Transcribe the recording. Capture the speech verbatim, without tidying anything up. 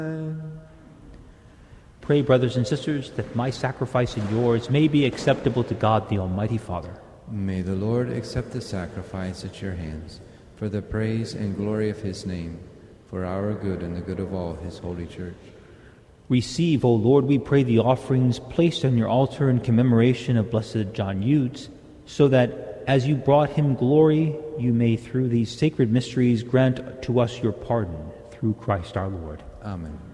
Pray, brothers and sisters, that my sacrifice and yours may be acceptable to God the Almighty Father. May the Lord accept the sacrifice at your hands for the praise and glory of his name, for our good and the good of all his holy church. Receive, O Lord, we pray, the offerings placed on your altar in commemoration of Blessed John Eudes, so that as you brought him glory, you may through these sacred mysteries grant to us your pardon through Christ our Lord. Amen.